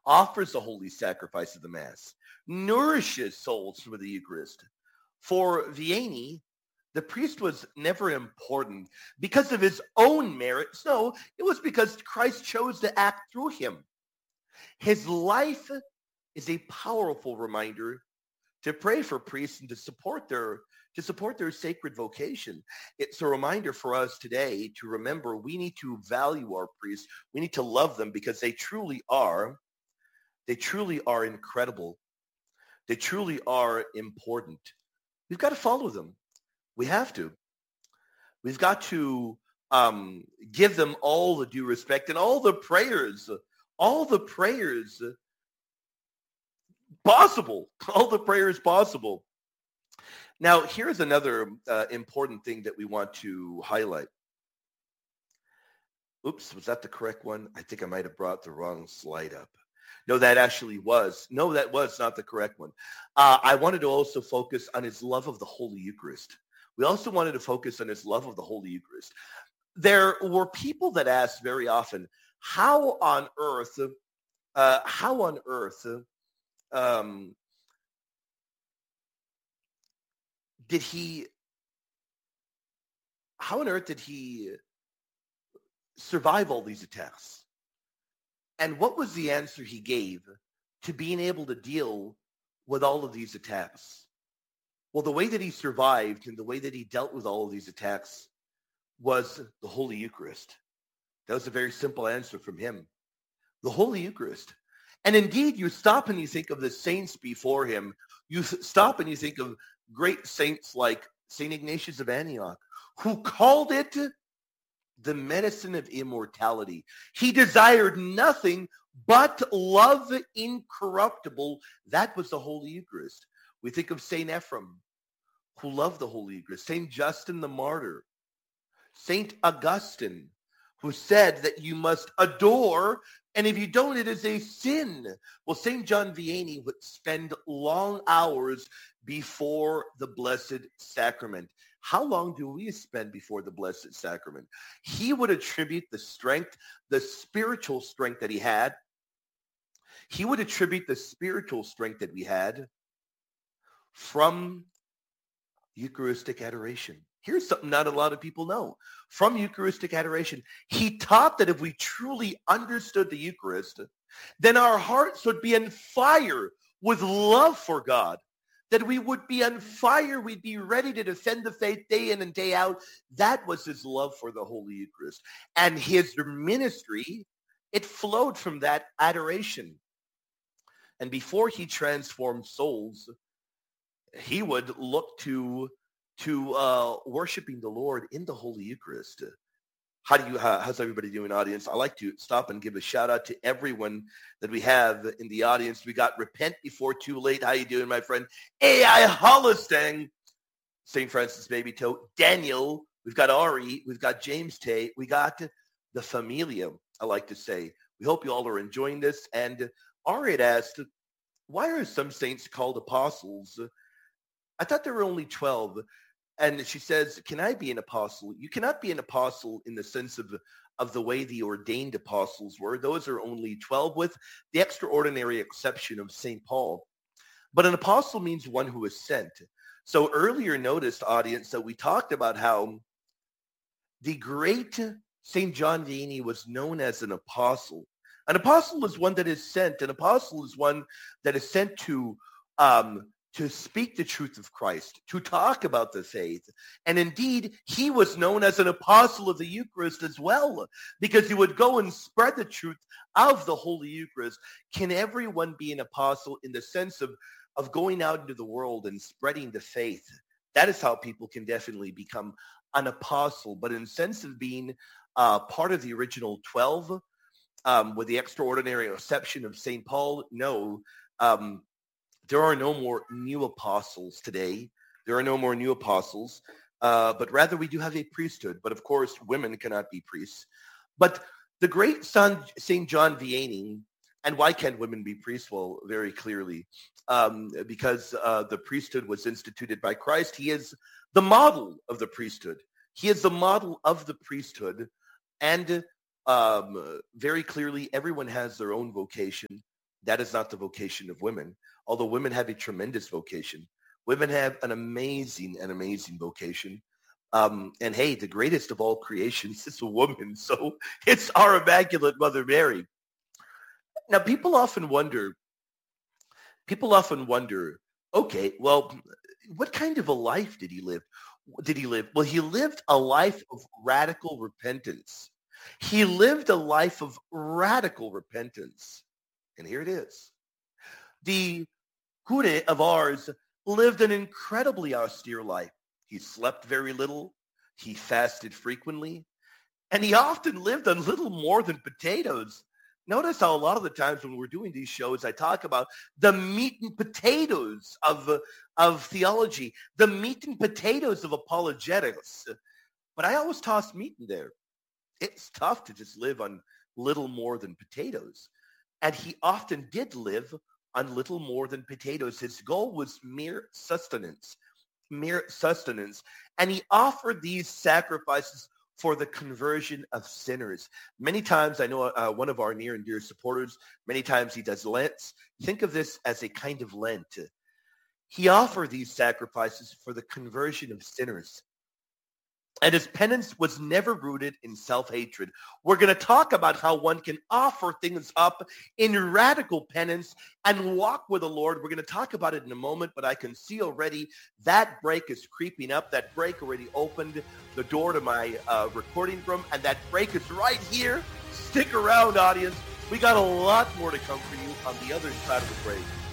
offers the holy sacrifice of the Mass, nourishes souls through the Eucharist. For Vianney, the priest was never important because of his own merits. No, it was because Christ chose to act through him. His life is a powerful reminder to pray for priests and to support their sacred vocation. It's a reminder for us today to remember we need to value our priests. We need to love them because they truly are incredible. They truly are important. We've got to follow them. We have to. We've got to give them all the due respect and all the prayers possible. All the prayers possible. Now, here's another important thing that we want to highlight. Oops, was that the correct one? I think I might have brought the wrong slide up. No, that actually was. No, that was not the correct one. I wanted to also focus on his love of the Holy Eucharist. We also wanted to focus on his love of the Holy Eucharist. There were people that asked very often, how on earth did he survive all these attacks? And what was the answer he gave to being able to deal with all of these attacks? Well, the way that he survived and the way that he dealt with all of these attacks was the Holy Eucharist. That was a very simple answer from him. The Holy Eucharist. And indeed, you stop and you think of the saints before him. You stop and you think of great saints like St. Ignatius of Antioch, who called it the medicine of immortality. He desired nothing but love incorruptible. That was the Holy Eucharist. We think of St. Ephrem, who loved the Holy Eucharist. St. Justin the Martyr. St. Augustine, who said that you must adore, and if you don't, it is a sin. Well, St. John Vianney would spend long hours before the Blessed Sacrament. How long do we spend before the Blessed Sacrament? He would attribute the strength, the spiritual strength that he had. He would attribute the spiritual strength that we had from Eucharistic adoration. Here's something not a lot of people know. From Eucharistic adoration, he taught that if we truly understood the Eucharist, then our hearts would be on fire with love for God, that we would be on fire. We'd be ready to defend the faith day in and day out. That was his love for the Holy Eucharist. And his ministry, it flowed from that adoration. And before he transformed souls, he would look to worshiping the Lord in the Holy Eucharist. How's everybody doing, audience? I like to stop and give a shout out to everyone that we have in the audience. We got Repent Before Too Late. How you doing, my friend? AI Holostang, St. Francis Baby Toe, Daniel. We've got Ari. We've got James Tay. We got the Familia, I like to say. We hope you all are enjoying this. And Ari had asked, why are some saints called apostles? I thought there were only 12. And she says, can I be an apostle? You cannot be an apostle in the sense of the way the ordained apostles were. Those are only 12 with the extraordinary exception of St. Paul. But an apostle means one who is sent. So earlier noticed, audience, that we talked about how the great St. John Vianney was known as an apostle. An apostle is one that is sent. An apostle is one that is sent to speak the truth of Christ, to talk about the faith. And indeed, he was known as an apostle of the Eucharist as well, because he would go and spread the truth of the Holy Eucharist. Can everyone be an apostle in the sense of going out into the world and spreading the faith? That is how people can definitely become an apostle. But in the sense of being part of the original 12, with the extraordinary exception of St. Paul, no. There are no more new apostles today. There are no more new apostles, but rather we do have a priesthood. But of course, women cannot be priests. But the great St. John Vianney, and why can't women be priests? Well, very clearly, because the priesthood was instituted by Christ. He is the model of the priesthood. He is the model of the priesthood. And very clearly, everyone has their own vocation. That is not the vocation of women, although women have a tremendous vocation. Women have an amazing vocation. And hey, the greatest of all creations is a woman. So it's our Immaculate Mother Mary. Now, people often wonder, okay, well, what kind of a life did he live? Well, he lived a life of radical repentance. He lived a life of radical repentance. And here it is. The Cure of Ars lived an incredibly austere life. He slept very little. He fasted frequently. And he often lived on little more than potatoes. Notice how a lot of the times when we're doing these shows, I talk about the meat and potatoes of theology, the meat and potatoes of apologetics. But I always toss meat in there. It's tough to just live on little more than potatoes. And he often did live on little more than potatoes. His goal was mere sustenance. And he offered these sacrifices for the conversion of sinners. Many times, I know one of our near and dear supporters, many times he does Lent. Think of this as a kind of Lent. He offered these sacrifices for the conversion of sinners. And his penance was never rooted in self-hatred. We're going to talk about how one can offer things up in radical penance and walk with the Lord. We're going to talk about it in a moment, but I can see already that break is creeping up. That break already opened the door to my recording room, and that break is right here. Stick around, audience. We got a lot more to come for you on the other side of the break.